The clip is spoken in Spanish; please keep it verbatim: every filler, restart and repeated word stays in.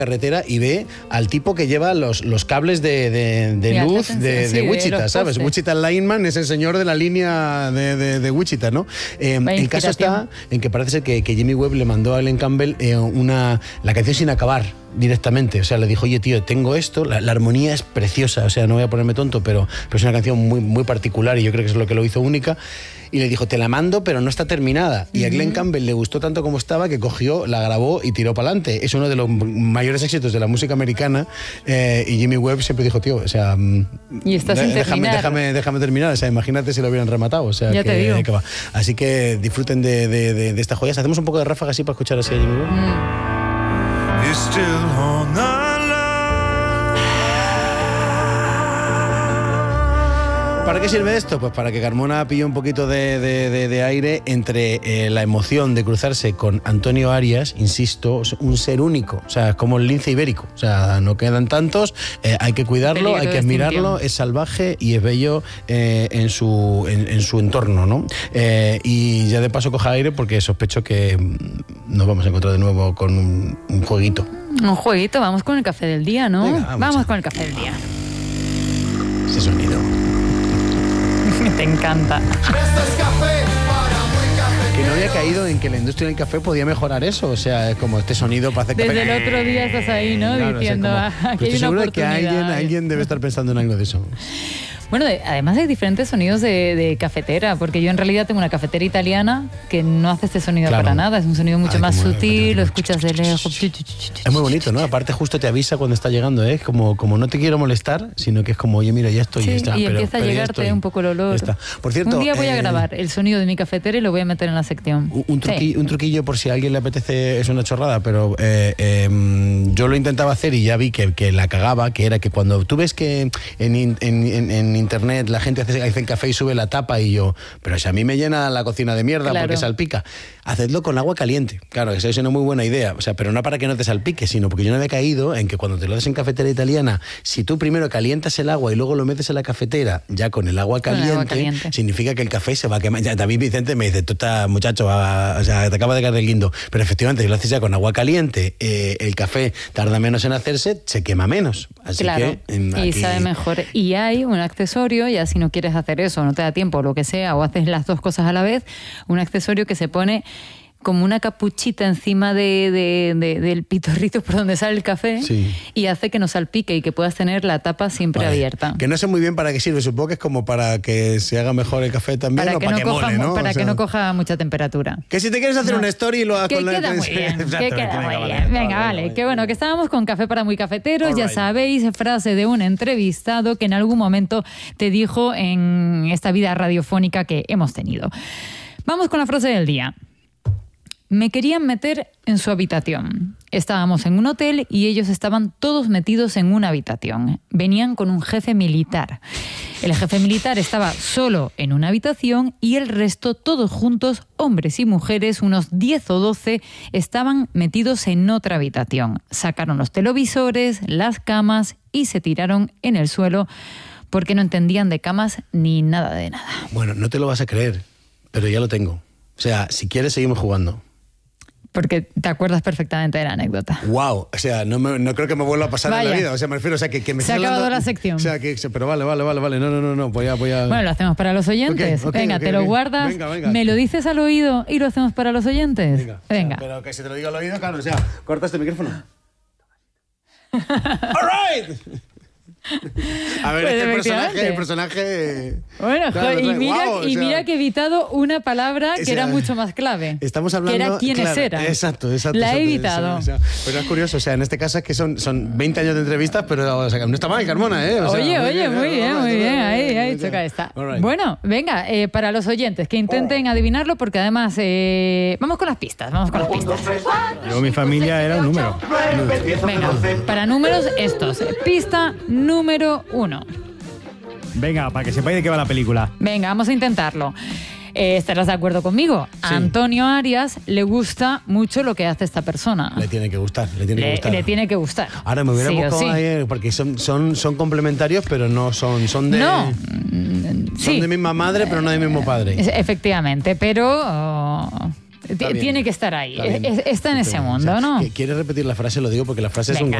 carretera y ve al tipo que lleva los, los cables de, de, de Mira, luz de, sí, de de Wichita, ¿sabes? postes. Wichita Lineman es el señor de la línea de, de, de Wichita, ¿no? Eh, el caso está en que parece ser que, que Jimmy Webb le mandó a Glen Campbell eh, una, la canción sin acabar directamente, o sea, le dijo, oye tío, tengo esto, la, la armonía es preciosa, o sea, no voy a ponerme tonto, pero, pero es una canción muy, muy particular y yo creo que es lo que lo hizo única, y le dijo, te la mando, pero no está terminada, y a Glen Campbell le gustó tanto como estaba que cogió, la grabó y tiró para adelante. Es uno de los mayores éxitos de la música americana, eh, y Jimmy Webb siempre dijo, tío, o sea, y está sin déjame, terminar. déjame, déjame terminar, o sea, imagínate si lo hubieran rematado, o sea, ya que, te digo. que va. Así que disfruten de, de, de, de estas joyas. Hacemos un poco de ráfaga así para escuchar así a Jimmy Webb. Mm. You're still on the ¿Para qué sirve esto? Pues para que Carmona pille un poquito de, de, de, de aire entre eh, la emoción de cruzarse con Antonio Arias, insisto, un ser único, o sea, es como el lince ibérico, o sea, no quedan tantos, eh, hay que cuidarlo, Peligro hay que de admirarlo, extinción. es salvaje y es bello eh, en, su, en, en su entorno, ¿no? Eh, y ya de paso coja aire porque sospecho que nos vamos a encontrar de nuevo con un, un jueguito. Un jueguito, vamos con el café del día, ¿no? Venga, vamos vamos a- con el café del día. Ese sonido. Te encanta. Que no había caído en que la industria del café podía mejorar eso, o sea, es como este sonido para hacer café. Desde el otro día estás ahí, ¿no? Claro, Diciendo, o sea, como- ah, aquí pero hay estoy una seguro de que oportunidad. alguien, alguien debe estar pensando en algo de eso. Bueno, de- además hay diferentes sonidos de, de cafetera, porque yo en realidad tengo una cafetera italiana que no hace este sonido Claro. para nada, es un sonido mucho Ay, más como- sutil, lo escuchas de lejos. Es muy bonito, ¿no? Aparte justo te avisa cuando está llegando, ¿eh? Como, como no te quiero molestar, sino que es como, oye, mira, ya estoy, Sí, ya está. y pero- empieza a pero ya llegarte estoy. un poco el olor. Ya está. Por cierto, un día voy a eh, grabar el sonido de mi cafetera y lo voy a meter en la sección. Un, un truqui- Sí. un truquillo por si a alguien le apetece, es una chorrada, pero eh, eh, yo lo intentaba hacer y ya vi que, que la cagaba, que era que cuando tú ves que en, in- en, en- en internet la gente hace, hace café y sube la tapa y yo, pero si a mí me llena la cocina de mierda Claro. porque salpica, hacedlo con agua caliente. Claro, esa es una muy buena idea, o sea, pero no para que no te salpique, sino porque yo no había caído en que cuando te lo haces en cafetera italiana, si tú primero calientas el agua y luego lo metes en la cafetera ya con el agua Con el caliente, agua caliente. significa que el café se va a quemar. Ya, David Vicente me dice, tú estás, muchacho, va- o sea, te acaba de caer del guindo. Pero efectivamente, si lo haces ya con agua caliente, eh, el café tarda menos en hacerse, se quema menos. Así Claro, que... em, y aquí- sabe mejor. Y hay un accesorio, ya si no quieres hacer eso, no te da tiempo, o lo que sea, o haces las dos cosas a la vez, un accesorio que se pone como una capuchita encima de, de- de- del pitorrito por donde sale el café Sí. y hace que no salpique y que puedas tener la tapa siempre Vale. abierta. Que no sé muy bien para qué sirve, supongo que es como para que se haga mejor el café también Para, o que para no, que coja, mole, ¿no? para O sea, que no coja mucha temperatura. que si te quieres hacer No. una story lo hagas Que con la... queda muy bien, Exacto, que queda venga, muy vale, bien. Venga, vale, vale, vale. que bueno, que estábamos con Café para Muy Cafeteros, All ya right. sabéis, frase de un entrevistado que en algún momento te dijo en esta vida radiofónica que hemos tenido. Vamos con la frase del día. Me querían meter en su habitación. Estábamos en un hotel y ellos estaban todos metidos en una habitación. Venían con un jefe militar. El jefe militar estaba solo en una habitación y el resto, todos juntos, hombres y mujeres, unos diez o doce, estaban metidos en otra habitación. Sacaron los televisores, las camas y se tiraron en el suelo porque no entendían de camas ni nada de nada. Bueno, no te lo vas a creer, pero ya lo tengo. O sea, si quieres seguimos jugando. Porque te acuerdas perfectamente de la anécdota. Wow, o sea, no, me- no creo que me vuelva a pasar Vaya. en la vida. O sea, me refiero, o sea, que, que me Se ha estés acabado hablando- la sección. O sea, que, pero vale, vale, vale, vale. No, no, no, no, voy a, voy a... Bueno, lo hacemos para los oyentes. Ok, ok, venga, ok, te lo ok. guardas, Venga, venga. me lo dices al oído y lo hacemos para los oyentes. Venga, o sea, pero que se te lo diga al oído, claro, o sea, corta este micrófono. All right. A ver, Pues es que el efectivamente. personaje, el personaje... Bueno, claro, jo- y, claro, mira, guau, o y sea, mira que he evitado una palabra que o sea, era mucho más clave. Estamos hablando... Que era quiénes claro, eran. Exacto, exacto. La he exacto, evitado. o sea, pero es curioso, o sea, en este caso es que son, son veinte años de entrevistas, pero o sea, no está mal, Carmona, ¿eh? O sea, oye, oye, muy bien, muy bien. Ahí, ahí, o sea, choca esta. all right. Bueno, venga, eh, para los oyentes que intenten adivinarlo, porque además eh, vamos con las pistas, vamos con las pistas. Yo, mi familia era un número. Venga, para números estos. Pista número uno. Venga, para que sepáis de qué va la película. Venga, vamos a intentarlo. Eh, ¿Estarás de acuerdo conmigo? A Sí. Antonio Arias le gusta mucho lo que hace esta persona. Le tiene que gustar, le tiene que Le, gustar. le tiene que gustar. Ahora me hubiera Sí o buscado sí. ahí, porque son, son, son complementarios, pero no son, son de... No, Son sí. de misma madre, pero no de mismo padre. Es- Efectivamente, pero oh, Tiene que estar ahí. Está, está en ese mundo, ¿no? ¿Quieres repetir la frase? Lo digo porque la frase Venga. es un